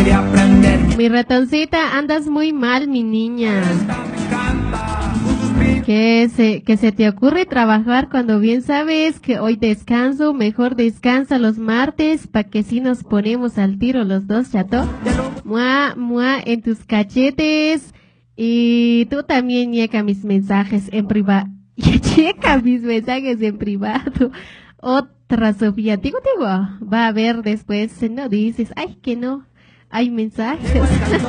Mi ratoncita, andas muy mal, mi niña. Que se te ocurre trabajar cuando bien sabes que hoy descanso, mejor descansa los martes, pa' que si nos ponemos al tiro los dos, chato. Mua, mua, en tus cachetes. Y tú también checa mis mensajes en privado. Checa mis mensajes en privado. Otra Sofía, digo, va a ver después, no dices, ay, que no, hay mensajes.